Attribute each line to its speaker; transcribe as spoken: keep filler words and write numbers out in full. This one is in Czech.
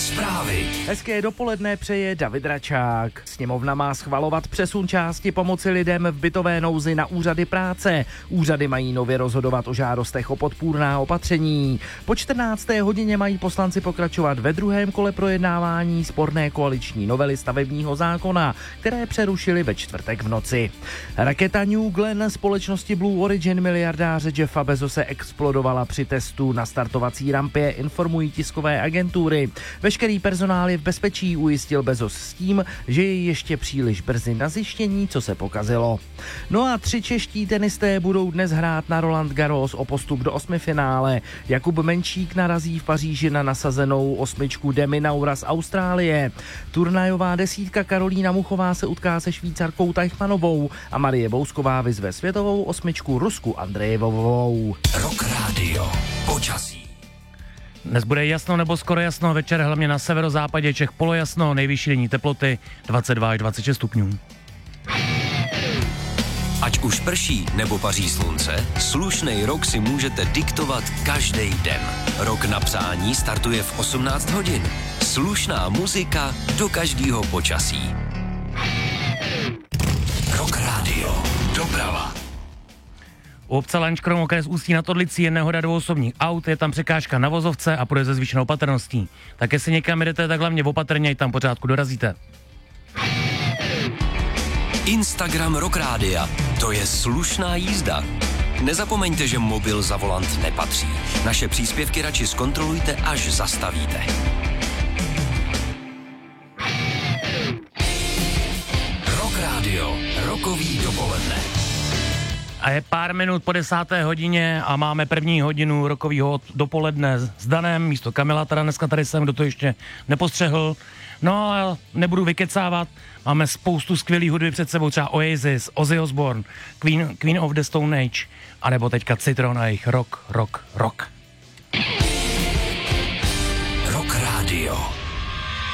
Speaker 1: Zprávy.
Speaker 2: Hezké dopoledne přeje David Račák. Sněmovna má schvalovat přesun části pomoci lidem v bytové nouzi na úřady práce. Úřady mají nově rozhodovat o žádostech o podpůrná opatření. Po čtrnácté hodině mají poslanci pokračovat ve druhém kole projednávání sporné koaliční novely stavebního zákona, které přerušili ve čtvrtek v noci. Raketa New Glenn společnosti Blue Origin miliardáře Jeffa Bezose explodovala při testu na startovací rampě, informují tiskové agentury. Veškerý personál je v bezpečí, ujistil Bezos s tím, že je ještě příliš brzy na zjištění, co se pokazilo. No a tři čeští tenisté budou dnes hrát na Roland Garros o postup do osmifinále. Jakub Menčík narazí v Paříži na nasazenou osmičku Demi Naura z Austrálie. Turnajová desítka Karolína Muchová se utká se Švýcarkou Teichmannovou a Marie Bousková vyzve světovou osmičku Rusku Andrejevovou.
Speaker 1: Rock Radio. Počasí.
Speaker 3: Dnes bude jasno nebo skoro jasno, večer hlavně na severozápadě Čech polojasno, nejvyšší denní teploty dvacet dva až dvacet šest stupňů.
Speaker 1: Ať už prší nebo paří slunce, slušnej rok si můžete diktovat každý den. Rok na přání startuje v osmnáct hodin. Slušná muzika do každého počasí. Rock Radio. Doprava.
Speaker 3: U obce Lanškrom okres Ústí nad Orlicí je nehoda dvou osobních aut, je tam překážka na vozovce a půjde se zvýšenou opatrností. Tak jestli někam jdete, tak hlavně opatrně, ať tam pořádku dorazíte.
Speaker 1: Instagram Rock Rádia. To je slušná jízda. Nezapomeňte, že mobil za volant nepatří. Naše příspěvky radši zkontrolujte, až zastavíte. Rock Radio. Rokový dopoledne.
Speaker 3: A je pár minut po desáté hodině a máme první hodinu rokovýho dopoledne s Danem, místo Kamila, teda dneska tady jsem, kdo to ještě nepostřehl. No a nebudu vykecávat, máme spoustu skvělých hudby před sebou, třeba Oasis, Ozzy Osbourne, Queen, Queen of the Stone Age, anebo teďka Citron a jejich rock, rock, rock.